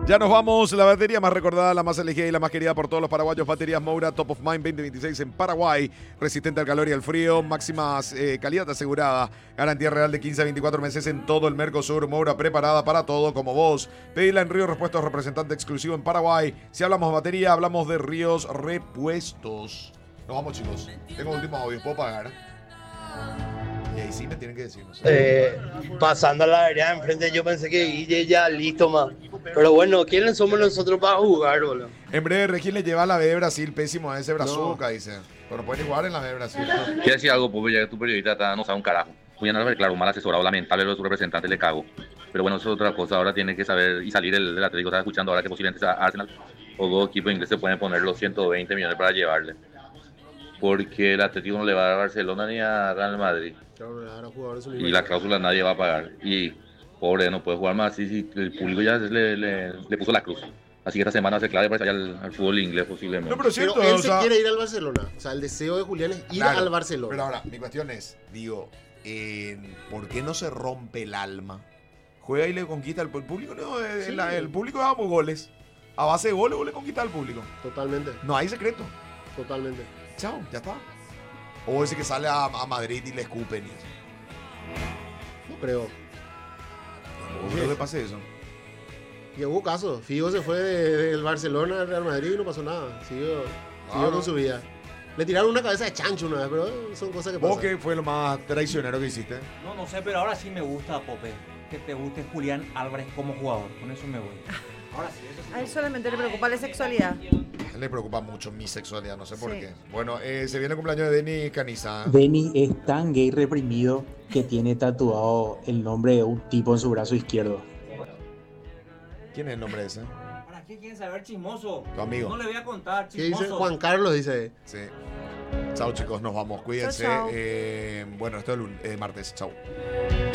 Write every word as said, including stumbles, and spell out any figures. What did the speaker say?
Ya nos vamos, la batería más recordada, la más elegida y la más querida por todos los paraguayos. Baterías Moura Top of Mind veinte veintiséis en Paraguay. Resistente al calor y al frío, máxima eh, calidad asegurada. Garantía real de quince a veinticuatro meses en todo el Mercosur. Moura preparada para todo como vos. Pedila en Ríos Repuestos, representante exclusivo en Paraguay. Si hablamos de batería, hablamos de Ríos Repuestos. Nos vamos, chicos. Tengo último audio, ¿puedo pagar? Y ahí sí me tienen que decir. No sé. Eh, pasando a la vereda enfrente, yo pensé que Guille ya listo más. Pero bueno, ¿quiénes somos nosotros para jugar, boludo? En breve, Regín le lleva a la B de Brasil, pésimo a ese Brazuca, no. Dice. Pero pueden jugar en la B de Brasil. Quiero decir algo, pues ya que tu periodista está, no sabe un carajo. Muy bien, claro, mal asesorado, lamentable lo de su representante, le cago. Pero bueno, eso es otra cosa. Ahora tiene que saber y salir el, el Atlético. Estaba escuchando ahora que posiblemente Arsenal o dos equipos ingleses pueden poner los ciento veinte millones para llevarle. Porque el Atlético no le va a dar a Barcelona ni a Real Madrid. Y la cláusula nadie va a pagar. Y pobre, no puede jugar más. Sí, sí, el público ya le, le, le puso la cruz. Así que esta semana se clave para ir al, al fútbol inglés posiblemente. No, pero, cierto, pero él o se sea, quiere ir al Barcelona. O sea, el deseo de Julián es ir claro, al Barcelona. Pero ahora, mi cuestión es, digo, eh, ¿por qué no se rompe el alma? Juega y le conquista al público. No, sí. el, el público damos goles. A base de goles, vos le conquista al público. Totalmente. No hay secreto. Totalmente. Chao, ya está. O ese que sale a, a Madrid y le escupen y eso. No creo. No creo que pase eso. Y hubo casos. Figo se fue del de Barcelona al Real Madrid y no pasó nada. Siguió, ah, siguió no. con su vida. Le tiraron una cabeza de chancho una vez, pero son cosas que pasan. ¿Vos qué fue lo más traicionero que hiciste? No, no sé, pero ahora sí me gusta, Pope. Que te guste Julián Álvarez como jugador. Con eso me voy. Ahora sí, eso sí. A él solamente le preocupa la sexualidad. A él le preocupa mucho mi sexualidad, no sé por sí. qué. Bueno, eh, se viene el cumpleaños de Denny Caniza. Denny es tan gay reprimido que tiene tatuado el nombre de un tipo en su brazo izquierdo. ¿Quién es el nombre ese? ¿Para qué quieren saber, chismoso? Tu amigo. No le voy a contar, chismoso. ¿Qué dice Juan Carlos? Dice. Sí. Chao, chicos, nos vamos. Cuídense. Chau, chau. Eh, bueno, esto es el eh, martes. Chao.